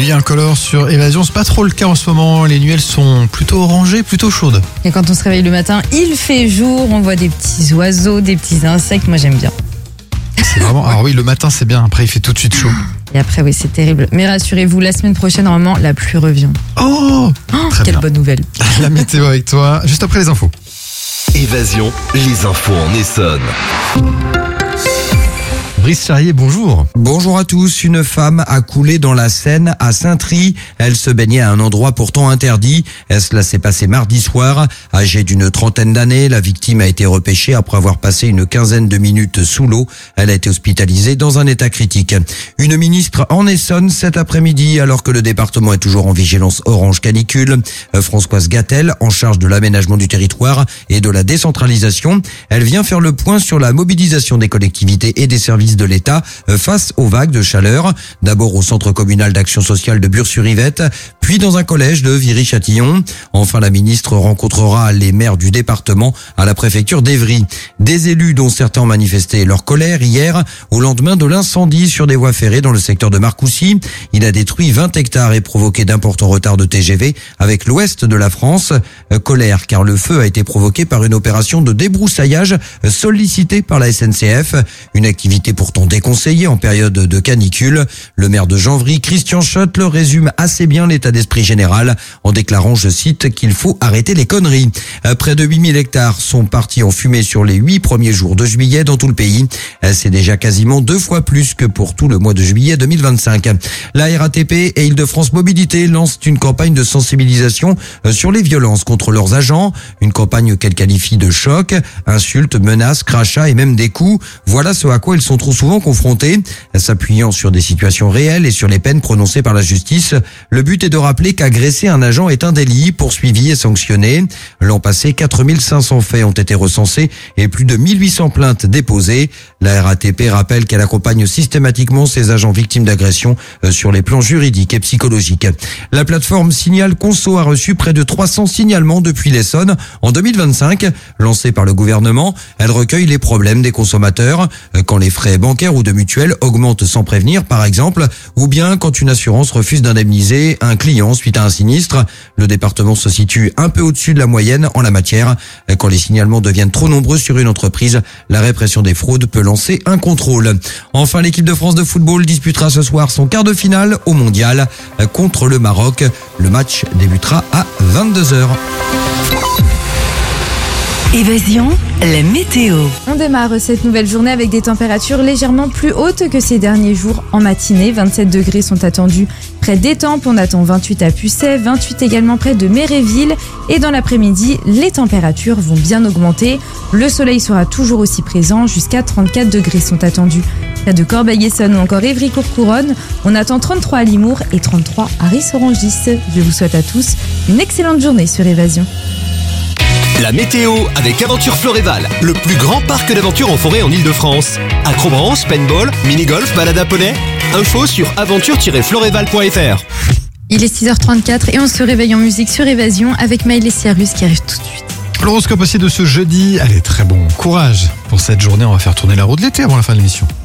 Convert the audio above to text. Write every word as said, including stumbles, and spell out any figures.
nuit incolore sur Évasion. C'est pas trop le cas en ce moment. Les nuits, elles sont plutôt orangées, plutôt chaudes. Et quand on se réveille le matin, il fait jour, on voit des petits oiseaux, des petits insectes. Moi, j'aime bien. C'est vraiment. Alors oui, le matin, c'est bien. Après, il fait tout de suite chaud. Et après, oui, c'est terrible. Mais rassurez-vous, la semaine prochaine, normalement, la pluie revient. Oh, oh très Quelle bien. bonne nouvelle. La météo avec toi, juste après les infos. Évasion, les infos en Essonne. Brice Charrier, bonjour. Bonjour à tous. Une femme a coulé dans la Seine à Saint-Try. Elle se baignait à un endroit pourtant interdit. Cela s'est passé mardi soir. Âgée d'une trentaine d'années, la victime a été repêchée après avoir passé une quinzaine de minutes sous l'eau. Elle a été hospitalisée dans un état critique. Une ministre en Essonne cet après-midi, alors que le département est toujours en vigilance orange canicule. Françoise Gatel, en charge de l'aménagement du territoire et de la décentralisation. Elle vient faire le point sur la mobilisation des collectivités et des services de l'État face aux vagues de chaleur. D'abord au centre communal d'action sociale de Bure-sur-Yvette, puis dans un collège de Viry-Châtillon. Enfin, la ministre rencontrera les maires du département à la préfecture d'Évry. Des élus dont certains ont manifesté leur colère hier au lendemain de l'incendie sur des voies ferrées dans le secteur de Marcoussis. Il a détruit vingt hectares et provoqué d'importants retards de T G V avec l'ouest de la France. Colère car le feu a été provoqué par une opération de débroussaillage sollicitée par la S N C F. Une activité pourtant déconseillée en période de canicule. Le maire de Janvry, Christian Schott, le résume assez bien l'état d'esprit général en déclarant, je cite, qu'il faut arrêter les conneries. Près de huit mille hectares sont partis en fumée sur les huit premiers jours de juillet dans tout le pays. C'est déjà quasiment deux fois plus que pour tout le mois de juillet deux mille vingt-cinq. La R A T P et Île-de-France Mobilité lancent une campagne de sensibilisation sur les violences contre leurs agents. Une campagne qu'elle qualifie de choc, insultes, menaces, crachats et même des coups. Voilà ce à quoi ils sont trop souvent confrontés. S'appuyant sur des situations réelles et sur les peines prononcées par la justice, le but est de rappeler qu'agresser un agent est un délit, poursuivi et sanctionné. L'an passé, quatre mille cinq cents faits ont été recensés et plus de mille huit cents plaintes déposées. La R A T P rappelle qu'elle accompagne systématiquement ses agents victimes d'agressions sur les plans juridiques et psychologiques. La plateforme Signal Conso a reçu près de trois cents signalements depuis l'Essonne en deux mille vingt-cinq. Lancée par le gouvernement, elle recueille les problèmes des consommateurs quand les frais bancaires ou de mutuelle augmentent sans prévenir, par exemple, ou bien quand une assurance refuse d'indemniser un client suite à un sinistre. Le département se situe un peu au-dessus de la moyenne en la matière. Quand les signalements deviennent trop nombreux sur une entreprise, la répression des fraudes peut lancer un contrôle. Enfin, l'équipe de France de football disputera ce soir son quart de finale au mondial contre le Maroc. Le match débutera à vingt-deux heures. Évasion, la météo. On démarre cette nouvelle journée avec des températures légèrement plus hautes que ces derniers jours en matinée. vingt-sept degrés sont attendus près d'Étampes. On attend vingt-huit à Pucet, vingt-huit également près de Méréville. Et dans l'après-midi, les températures vont bien augmenter. Le soleil sera toujours aussi présent. Jusqu'à trente-quatre degrés sont attendus près de Corbeil-Essonnes ou encore Évry-Courcouronnes. On attend trente-trois à Limours et trente-trois à Ris-Orangis. Je vous souhaite à tous une excellente journée sur Évasion. La météo avec Aventure Floréval, le plus grand parc d'aventure en forêt en Ile-de-France. Acrobranche, paintball, mini-golf, balade à poney. Info sur aventure tiret floréval point f r. Il est six heures trente-quatre et on se réveille en musique sur Évasion avec Maël et Cyrus qui arrive tout de suite. L'horoscope aussi de ce jeudi. Allez, très bon courage pour cette journée. On va faire tourner la roue de l'été avant la fin de l'émission.